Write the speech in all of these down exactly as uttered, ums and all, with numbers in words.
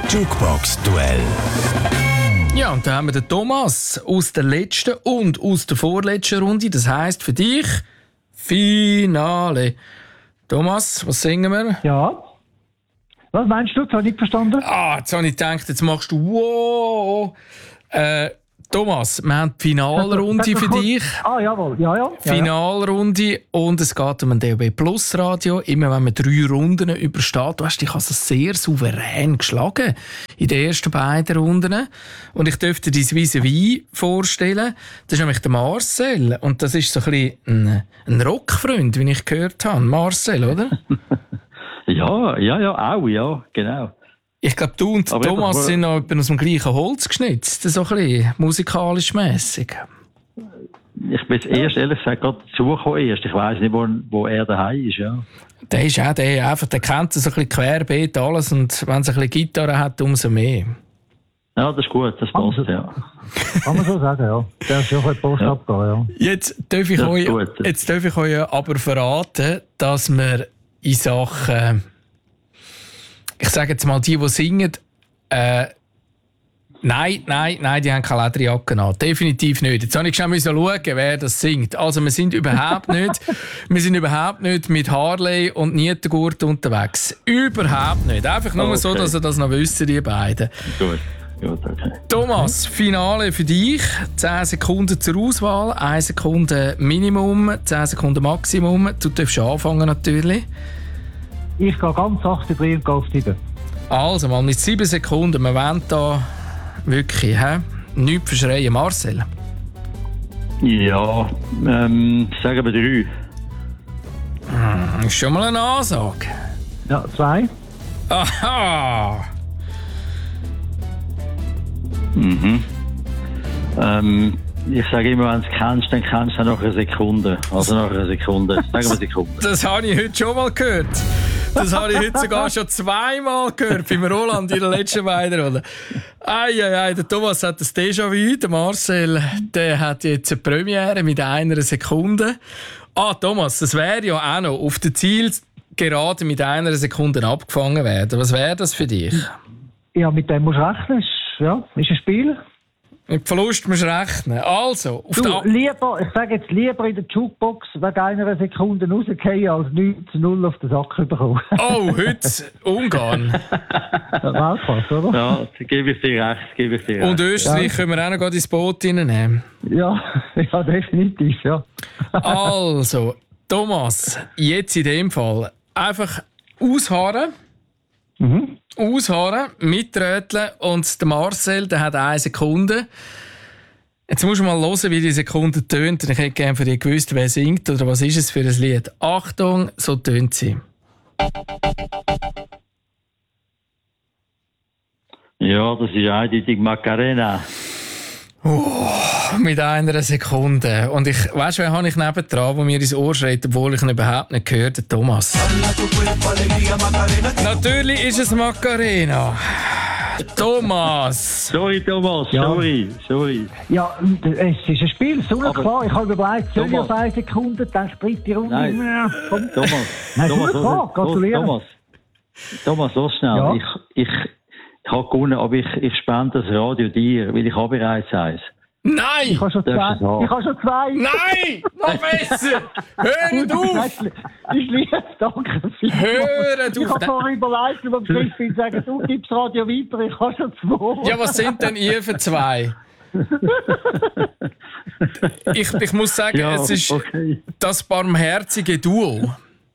Jukebox-Duell. Ja, und da haben wir den Thomas aus der letzten und aus der vorletzten Runde. Das heisst für dich Finale. Thomas, was singen wir? Ja. Was meinst du? Das habe ich nicht verstanden. Ah, jetzt habe ich gedacht, jetzt machst du wow. Äh, Thomas, wir haben die Finalrunde für dich. Ah, jawohl. Ja, ja. Finalrunde und es geht um ein D A B Plus Radio. Immer wenn man drei Runden übersteht, du hast dich also sehr souverän geschlagen in den ersten beiden Runden. Und ich dürfte dir dein Vis-à-vis vorstellen. Das ist nämlich der Marcel. Und das ist so ein bisschen ein, ein Rockfreund, wie ich gehört habe. Marcel, oder? Ja, ja, ja, auch, ja, genau. Ich glaube, du und Aber Thomas ich, sind noch aus dem gleichen Holz geschnitzt, so ein bisschen musikalisch mässig. Ich bin jetzt erst, ehrlich gesagt, gerade dazugekommen erst. Ich weiss nicht, wo, wo er daheim ist, ja. Der ist auch der, einfach, der kennt so ein bisschen querbeet alles und wenn es ein bisschen Gitarre hat, umso mehr. Ja, das ist gut, das passt, ja. Kann man so sagen, ja. Der ist schon ein Post ja. abgehen, ja. Jetzt darf ich euch, jetzt darf ich euch aber verraten, dass wir in Sachen, ich sage jetzt mal, die, die singen, äh, nein, nein, nein, die haben keine Lederjacke an. Definitiv nicht. Jetzt habe ich schon schauen, wer das singt. Also wir sind überhaupt nicht, wir sind überhaupt nicht mit Harley und Nietengurt unterwegs. Überhaupt nicht. Einfach nur okay. So, dass ihr das noch wisst, die beiden. Gut. Gut, okay. Thomas, Finale für dich. zehn Sekunden zur Auswahl, eine Sekunde Minimum, zehn Sekunden Maximum. Du darfst anfangen natürlich. Ich gehe ganz sachte drin und gehe auf sieben. Also mal mit sieben Sekunden. Wir wollen da wirklich he? nichts verschreien. Marcel? Ja, ähm, sagen wir drei. Hm, ist schon mal eine Ansage. Ja, zwei. Aha! Mhm. Ähm, ich sage immer, wenn du es kennst, dann kennst du es nach einer Sekunde. Also nach einer Sekunde. Sagen wir Sekunde. Das habe ich heute schon mal gehört. Das habe ich heute sogar schon zweimal gehört beim Roland in der letzten beiden Runde. Eieiei, der Thomas hat das Déjà-vu, der Marcel, der hat jetzt eine Premiere mit einer Sekunde. Ah, Thomas, das wäre ja auch noch auf der Zielgerade mit einer Sekunde abgefangen werden. Was wäre das für dich? Ja, mit dem musst du rechnen. Ja, ist ein Spiel. Mit Verlust musst du rechnen. Also, auf du, lieber, ich sage jetzt lieber in der Jukebox wegen einer Sekunde rausgehen, als neun zu null auf den Sack bekommen. Oh, heute Ungarn. Weltklasse, oder? Ja, da gebe ich dir recht, gebe ich dir recht. Und Österreich ja. können wir auch noch ins Boot reinnehmen. Ja, ja, definitiv, ja. Also, Thomas, jetzt in dem Fall einfach ausharren. Mhm. Ausharren, mitröteln und der Marcel, der hat eine Sekunde. Jetzt musst du mal hören, wie die Sekunde tönt. Ich hätte gerne von dir gewusst, wer singt oder was ist es für ein Lied. Achtung, so tönt sie. Ja, das ist eindeutig Macarena. Oh, mit einer Sekunde. Und ich, weißt du, wen habe ich nebendran, der mir ins Ohr schreit, obwohl ich ihn überhaupt nicht gehört habe? Thomas. Natürlich ist es Macarena. Thomas. Sorry, Thomas. Ja. Sorry, sorry. Ja, es ist ein Spiel, so klar. Ich habe überlegt, soll ich auf eine Sekunde, dann springt die Runde. Nein. Ja, komm. Thomas. Nein, Thomas, so klar, gratuliere. Thomas. Thomas, so schnell. Ja. Ich, ich, ich habe gewonnen, aber ich, ich spende das Radio dir, weil ich habe bereits eins. Nein! Ich habe schon zwei. Ich habe schon zwei. Nein! Noch besser! Hört auf! Ich liebe es, danke. Hört auf! Ich habe vorhin überlegt, ob ich bin, sagen, du gibst Radio weiter, ich habe schon zwei. Ja, was sind denn ihr für zwei? ich, ich muss sagen, ja, es ist okay. das barmherzige Duo.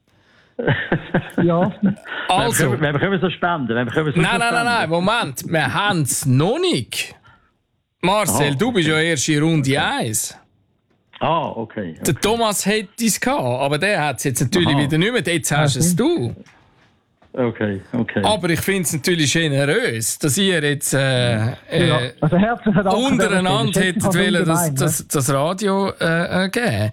Ja. Also. Wir können so spenden. Wir können so nein, nein, nein, nein, Moment. Wir haben es noch nicht. Marcel, Aha, du bist okay. ja erst in Runde eins. Ah, okay, okay. Der Thomas hätte es gehabt, aber der hat es jetzt natürlich Aha. wieder nicht mehr. Jetzt hast es du. Okay, okay. Aber ich finde es natürlich generös, dass ihr jetzt äh, äh, ja. also untereinander hättet wollen, das, das, das Radio äh, geben.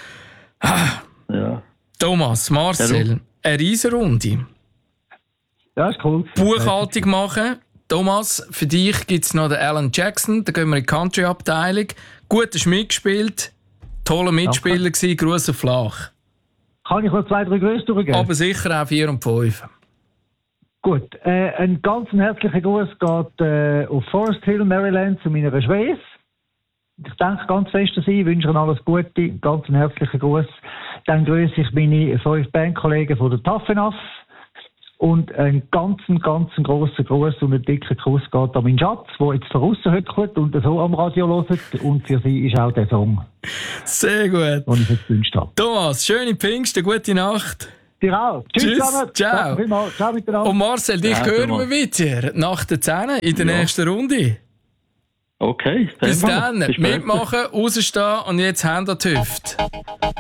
Ja. Thomas, Marcel, eine Riesenrunde. Ja, ist cool. Buchhaltung machen. Thomas, für dich gibt es noch den Alan Jackson, da gehen wir in die Country-Abteilung. Gut hast du mitgespielt, toller Mitspieler gewesen, Gruß auf Flach. Kann ich noch zwei, drei Grüße durchgeben? Aber sicher auch vier und fünf. Gut, äh, ein ganz herzlicher Gruß geht äh, auf Forest Hill, Maryland, zu meiner Schwester. Ich danke ganz fest an Sie, wünsche Ihnen alles Gute, ganz einen herzlichen Gruß. Dann grüße ich meine fünf Bandkollegen von der Taffenaf. Und einen ganz, ganz grossen Gruß und einen dicken Kuss geht an meinen Schatz, der jetzt draussen hört und so am Radio hört. Und für sie ist auch der Song. Sehr gut. Den ich jetzt gewünscht habe. Thomas, schöne Pfingsten, gute Nacht. Dir auch. Tschüss, Tschüss, zusammen. ciao. Ciao miteinander. Und Marcel, dich ja, hören wir wieder nach der zehn in der ja. nächsten Runde. Okay. Bis dann. Mitmachen, rausstehen und jetzt Hände an die Hüfte.